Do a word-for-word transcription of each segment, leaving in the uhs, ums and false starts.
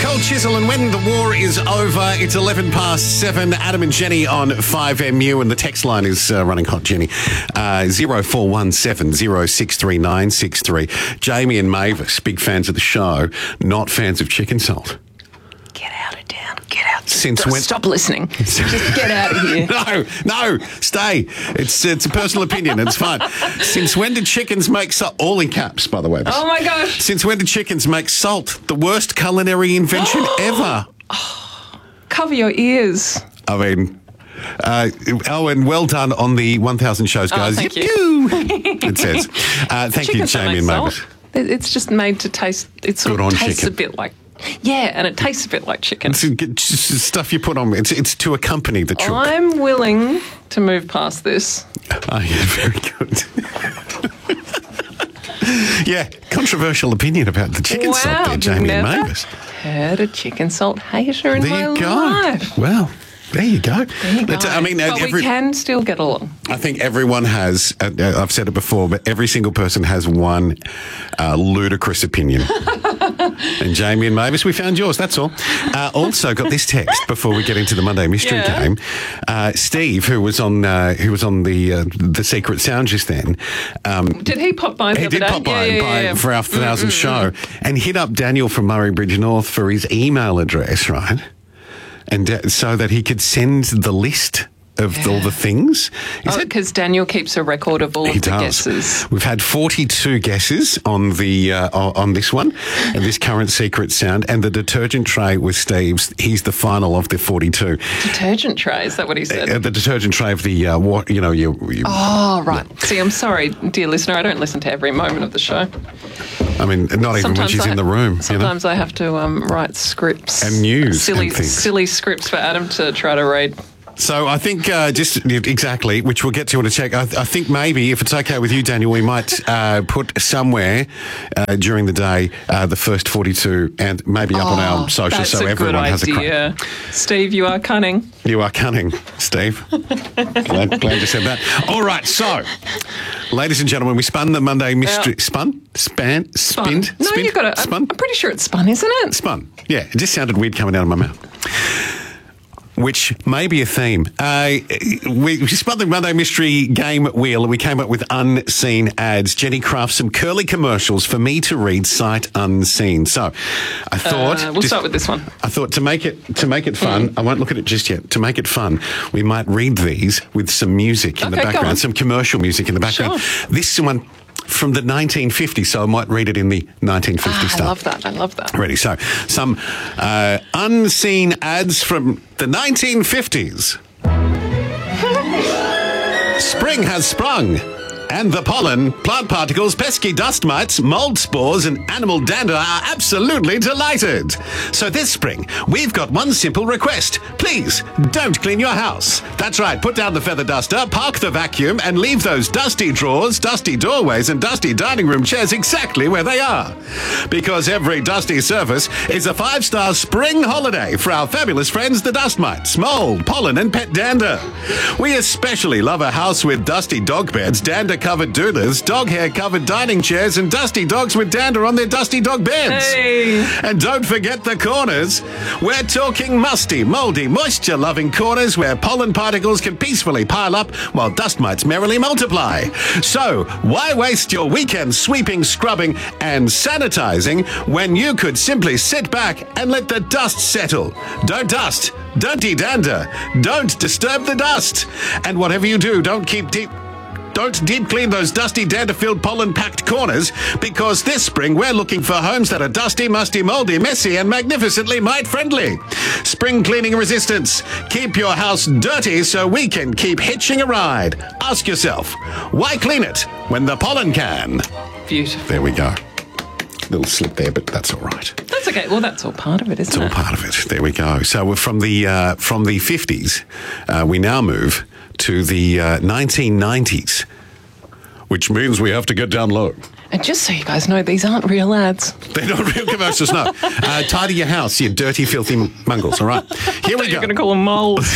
Cold Chisel, and when the war is over, it's eleven past seven. Adam and Jenny on five M U, and the text line is uh, running hot, Jenny. Uh, zero four one seven zero six three nine six three. Jamie and Mavis, big fans of the show, not fans of chicken salt. Get out of town. Get out. Since Stop, when? Stop listening. Just get out of here. No, no, stay. It's it's a personal opinion. It's fine. Since when did chickens make salt? All in caps, by the way. Oh, my gosh. Since when did chickens make salt? The worst culinary invention ever. Cover your ears. I mean, uh, oh, and well done on the one thousand shows, Oh, guys. thank you. It says. Uh, thank you, Chickens don't Jamie make and Mavis. salt. It- It's just made to taste. It sort Good of on tastes chicken. a bit like. Yeah, and it tastes a bit like chicken. It's just stuff you put on. It's it's to accompany the chook. I'm willing to move past this. Oh, yeah, very good. Yeah, controversial opinion about the chicken wow, salt there, Jamie and never Mavis. heard a chicken salt hater in There my you go. life. Well, there you go. There you But, go. I mean, but every, we can still get along. I think everyone has, uh, uh, I've said it before, but every single person has one uh, ludicrous opinion. And Jamie and Mavis, we found yours, that's all. Uh, also got this text before we get into the Monday Mystery Yeah. Game. Uh, Steve, who was on uh, who was on the uh, the Secret Sound just then. Um, Did he pop by the He other did day? pop by, Yeah, yeah, by yeah, yeah. for our thousand show and hit up Daniel from Murray Bridge North for his email address, right? And uh, so that he could send the list of Yeah. all the things. Is Oh, it? because Daniel keeps a record of all He of the does. guesses. We've had forty-two guesses on the uh, on on this one, and this current Secret Sound, and the detergent tray was Steve's. He's the final of the forty-two. Detergent tray, is that what he said? Uh, the detergent tray of the uh, what you know you. you oh, right. See, I'm sorry, dear listener, I don't listen to every moment of the show. I mean, not even when she's I, in the room. You know? Sometimes I have to um, write scripts. And news Silly, and things. silly scripts for Adam to try to read. So I think uh, just exactly, which we'll get to in a check. I, I think maybe if it's okay with you, Daniel, we might uh, put somewhere uh, during the day uh, the first forty-two, and maybe up on our social, That's so a everyone good has a idea. crack. Steve, you are cunning. You are cunning, Steve. glad, glad you said that. All right, so, ladies and gentlemen, we spun the Monday mystery. Yeah. Spun? Span? Spun. Spinned? No, Spinned? you got it. I'm, Spun? I'm pretty sure it's spun, isn't it? Spun. Yeah, it just sounded weird coming out of my mouth. Which may be a theme. Uh, we, we spun the Monday Mystery Game Wheel and we came up with unseen ads. Jenny crafts some curly commercials for me to read sight unseen. So I thought... Uh, we'll just- start with this one. I thought to make it to make it fun, I won't look at it just yet. To make it fun, we might read these with some music in the Okay, go on. background, some commercial music in the background. Sure. This one from the nineteen fifties, so I might read it in the nineteen fifties Ah, I style. love that. I love that. Ready. So, some uh, unseen ads from the nineteen fifties. Spring has sprung. And the pollen, plant particles, pesky dust mites, mold spores, and animal dander are absolutely delighted. So this spring, we've got one simple request. Please, don't clean your house. That's right, put down the feather duster, park the vacuum, and leave those dusty drawers, dusty doorways, and dusty dining room chairs exactly where they are. Because every dusty surface is a five-star spring holiday for our fabulous friends, the dust mites, mold, pollen, and pet dander. We especially love a house with dusty dog beds, dander covered doulas, dog hair covered dining chairs, and dusty dogs with dander on their dusty dog beds. Hey. And don't forget the corners. We're talking musty, mouldy, moisture loving corners where pollen particles can peacefully pile up while dust mites merrily multiply. So why waste your weekend sweeping, scrubbing, and sanitizing when you could simply sit back and let the dust settle? Don't dust. Don't de-dander. Don't disturb the dust. And whatever you do, don't keep deep... Don't deep clean those dusty, dander-filled, pollen-packed corners, because this spring we're looking for homes that are dusty, musty, mouldy, messy, and magnificently mite-friendly. Spring cleaning resistance. Keep your house dirty so we can keep hitching a ride. Ask yourself, why clean it when the pollen can? Beautiful. There we go. Little slip there, but that's all right. That's okay. Well, that's all part of it, isn't It's all it? part of it. There we go. So we're from the uh, from the fifties, uh, we now move to the uh, nineteen nineties, which means we have to get down low. And just so you guys know, these aren't real ads. They're not real commercials, no. Uh, tidy your house, you dirty, filthy mungles. All right, here we You're go. going to call them moles.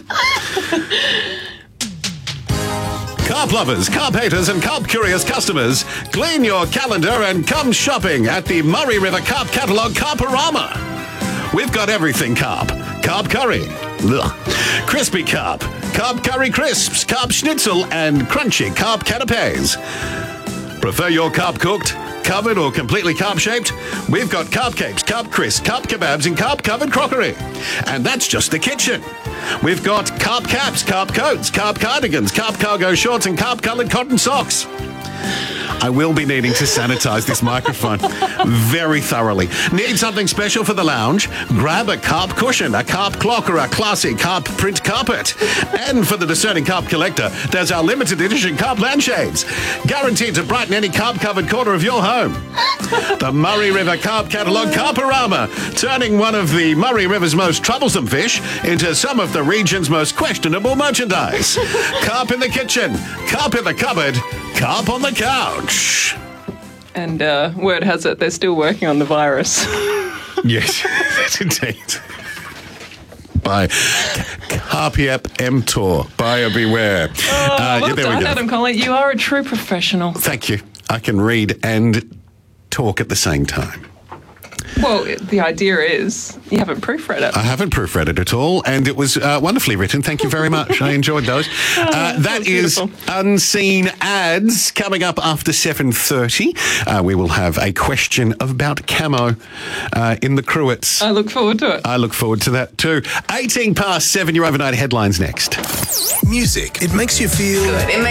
Carp lovers, carp haters, and carp curious customers, clean your calendar and come shopping at the Murray River Carp Catalogue Carporama. We've got everything carp. Carp curry. Ugh. Crispy carp. Carp curry crisps. Carp schnitzel and crunchy carp canapes. Prefer your carp cooked, covered or completely carp-shaped? We've got carp cakes, carp crisps, carp kebabs and carp-covered crockery. And that's just the kitchen. We've got carp caps, carp coats, carp cardigans, carp cargo shorts and carp-coloured cotton socks. I will be needing to sanitize this microphone very thoroughly. Need something special for the lounge? Grab a carp cushion, a carp clock or a classy carp print carpet. And for the discerning carp collector, there's our limited edition carp lampshades. Guaranteed to brighten any carp-covered corner of your home. The Murray River Carp Catalogue Carporama, turning one of the Murray River's most troublesome fish into some of the region's most questionable merchandise. Carp in the kitchen, carp in the cupboard, carp on the couch. And uh, word has it they're still working on the virus. Yes, that's indeed. By Carpiep mTOR, buyer beware. Oh, uh, well yeah, there done, we go. Adam Colley. You are a true professional. Thank you. I can read and talk at the same time. Well, the idea is you haven't proofread it. I haven't proofread it at all, and it was uh, wonderfully written. Thank you very much. I enjoyed those. Uh, that is beautiful. Unseen Ads coming up after seven thirty. Uh, we will have a question about camo uh, in the Cruets. I look forward to it. I look forward to that too. eighteen past seven, your overnight headlines next. Music. It makes you feel... Good. It makes